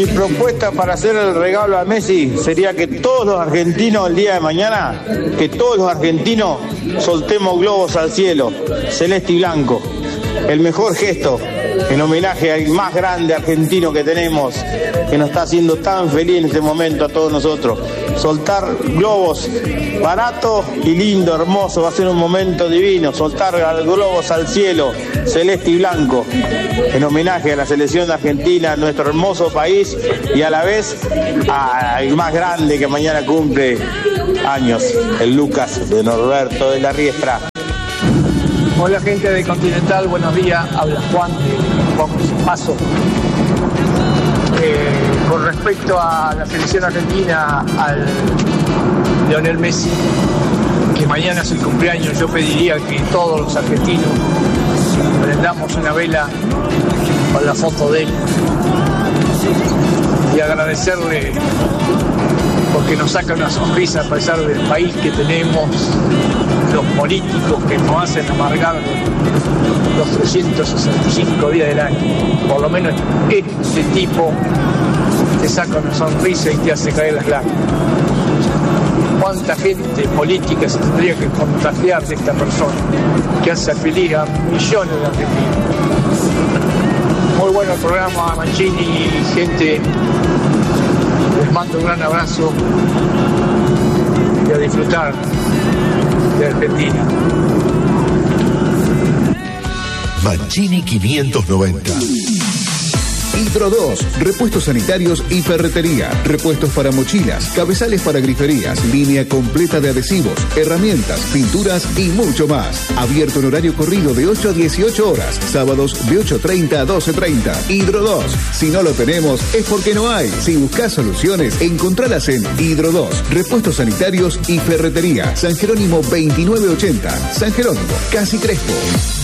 Mi propuesta para hacer el regalo a Messi sería que todos los argentinos el día de mañana, que todos los argentinos soltemos globos al cielo, celeste y blanco. El mejor gesto en homenaje al más grande argentino que tenemos, que nos está haciendo tan feliz en este momento a todos nosotros. Soltar globos barato y lindo, hermoso, va a ser un momento divino. Soltar globos al cielo, celeste y blanco, en homenaje a la selección de Argentina, nuestro hermoso país, y a la vez al más grande que mañana cumple años, el Lucas de Norberto de la Riestra. Hola gente de Continental, buenos días, habla Juan de Paso. Con respecto a la selección argentina, al Lionel Messi, que mañana es el cumpleaños, yo pediría que todos los argentinos prendamos una vela con la foto de él y agradecerle porque nos saca una sonrisa a pesar del país que tenemos, los políticos que nos hacen amargar los 365 días del año. Por lo menos este tipo te saca una sonrisa y te hace caer las lágrimas. ¿Cuánta gente política se tendría que contagiar de esta persona que hace feliz a millones de argentinos? Muy bueno el programa, Mancini y gente. Les mando un gran abrazo y a disfrutar de Argentina. Mancini 590. Hidro 2, repuestos sanitarios y ferretería, repuestos para mochilas, cabezales para griferías, línea completa de adhesivos, herramientas, pinturas y mucho más. Abierto en horario corrido de 8 a 18 horas, sábados de 8:30 a 12:30. Hidro 2, si no lo tenemos es porque no hay. Si buscas soluciones, encontralas en Hidro 2, repuestos sanitarios y ferretería. San Jerónimo 2980, San Jerónimo, Casi Crespo.